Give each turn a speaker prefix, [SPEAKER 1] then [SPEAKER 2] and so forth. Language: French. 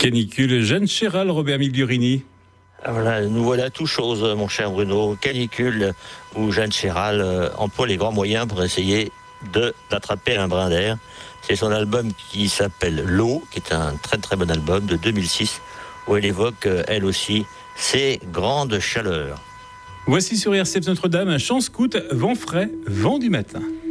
[SPEAKER 1] Canicule, Jeanne Chéral, Robert Migliorini.
[SPEAKER 2] Voilà, nous voilà tout chose, mon cher Bruno. Canicule où Jeanne Chéral emploie les grands moyens pour essayer d'attraper un brin d'air. C'est son album qui s'appelle L'eau, qui est un très très bon album de 2006, où elle évoque elle aussi ces grandes chaleurs.
[SPEAKER 1] Voici sur RCF Notre-Dame un chant scout, vent frais, vent du matin.